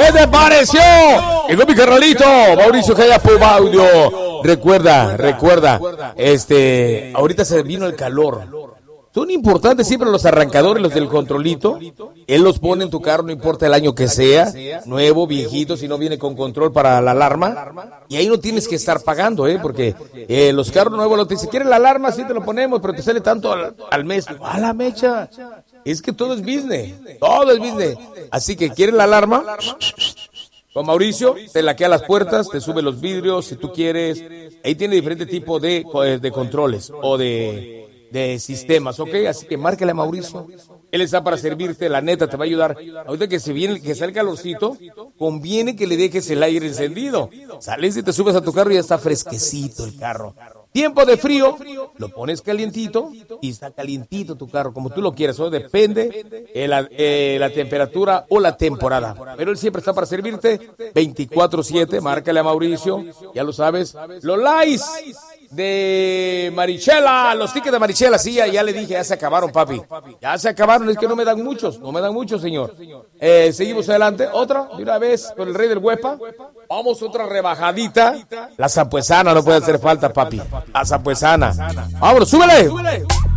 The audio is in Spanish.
¿Qué te pareció? Llegó mi carnalito, Mauricio Callapo Baudio. Recuerda, ahorita se vino el calor. Son importantes siempre los arrancadores, los del controlito. Él los pone en tu carro, no importa el año que sea, nuevo, viejito, si no viene con control para la alarma. Y ahí no tienes que estar pagando, porque los carros nuevos, si quieres la alarma, sí te lo ponemos, pero te sale tanto al mes. ¡A la mecha! Es que todo es business, Así que, ¿quieres la alarma? Con Mauricio, te laquea las puertas, te sube los vidrios, si tú quieres. Ahí tiene diferentes tipos de controles o de sistemas, ¿ok? Así que márcale a Mauricio. Él está para servirte, la neta, te va a ayudar. Ahorita que sale el calorcito, conviene que le dejes el aire encendido. Sales y te subes a tu carro y ya está fresquecito el carro. Tiempo de frío, lo pones calientito y está calientito tu carro, como tú lo quieras. Eso depende la temperatura o la temporada. Pero él siempre está para servirte 24/7. Márcale a Mauricio, ya lo sabes. Los likes de Marichela, los tickets de Marichela, sí, ya le dije, ya se acabaron, papi. Ya se acabaron, es que no me dan muchos, señor. Seguimos adelante, otra, de una vez, con el rey del Huepa. Vamos, otra rebajadita. La zampuesana no puede hacer falta, papi. La zampuesana. Vámonos, súbele.